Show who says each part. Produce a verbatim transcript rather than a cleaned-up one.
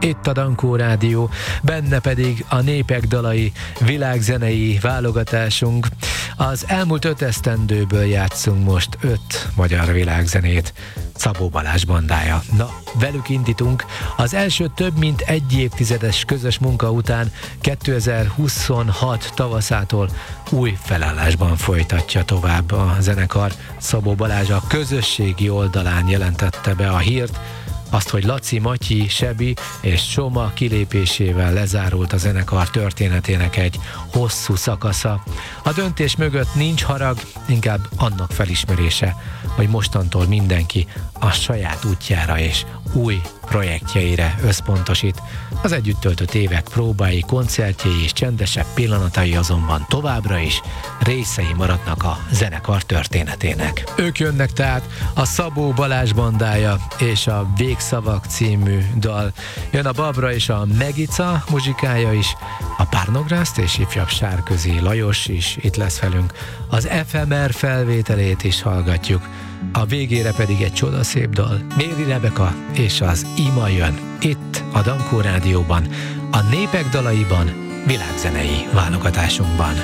Speaker 1: itt a Dankó Rádió, benne pedig a Népek dalai világzenei válogatásunk. Az elmúlt öt esztendőből játszunk most öt magyar világzenét. Szabó Balázs bandája. Na, velük indítunk. Az első több mint egy évtizedes közös munka után kétezer-huszonhat tavaszától új felállásban folytatja tovább a zenekar. Szabó Balázs a közösségi oldalán jelentette be a hírt, azt, hogy Laci, Matyi, Sebi és Soma kilépésével lezárult a zenekar történetének egy hosszú szakasza. A döntés mögött nincs harag, inkább annak felismerése, hogy mostantól mindenki a saját útjára és új projektjeire összpontosít. Az együtt töltött évek próbái, koncertjei és csendesebb pillanatai azonban továbbra is részei maradnak a zenekar történetének. Ők jönnek tehát, a Szabó Balázs bandája és a Végszavak című dal. Jön a Babra és a Megica muzsikája is, a Párnográszt és ifjabb Sárközi Lajos is itt lesz velünk. Az ef em er felvételét is hallgatjuk. A végére pedig egy csodaszép dal. Méri Rebeka és az Ima jön. Itt a Dankó Rádióban, a Népek dalaiban, világzenei válogatásunkban.